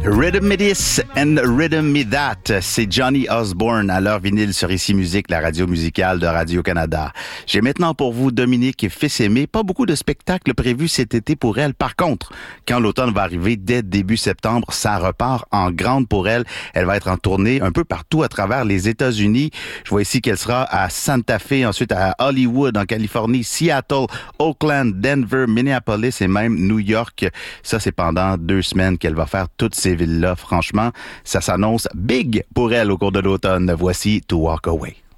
Rhythm Me This and Rhythm Me That, c'est Johnny Osborne à l'heure vinyle sur Ici Musique, la radio musicale de Radio-Canada. J'ai maintenant pour vous Dominique Fils-Aimé. Pas beaucoup de spectacles prévus cet été pour elle. Par contre, quand l'automne va arriver, dès début septembre, ça repart en grande pour elle. Elle va être en tournée un peu partout à travers les États-Unis. Je vois ici qu'elle sera à Santa Fe, ensuite à Hollywood, en Californie, Seattle, Oakland, Denver, Minneapolis et même New York. Ça, c'est pendant 2 semaines qu'elle va faire toutes ces villes-là. Franchement, ça s'annonce big pour elle au cours de l'automne. Voici To Walk Away.